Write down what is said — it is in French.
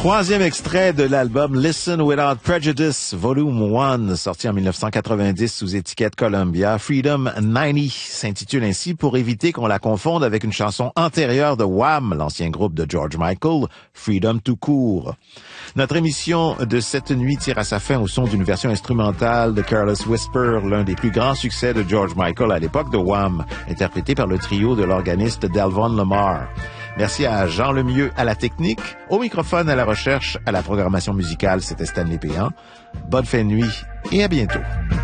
Troisième extrait de l'album Listen Without Prejudice, Volume 1, sorti en 1990 sous étiquette Columbia. Freedom 90 s'intitule ainsi pour éviter qu'on la confonde avec une chanson antérieure de Wham, l'ancien groupe de George Michael, Freedom tout court. Notre émission de cette nuit tire à sa fin au son d'une version instrumentale de Careless Whisper, l'un des plus grands succès de George Michael à l'époque de Wham, interprété par le trio de l'organiste Delvon Lamar. Merci à Jean Lemieux à la technique, au microphone, à la recherche, à la programmation musicale, c'était Stanley Péan. Bonne fin de nuit et à bientôt.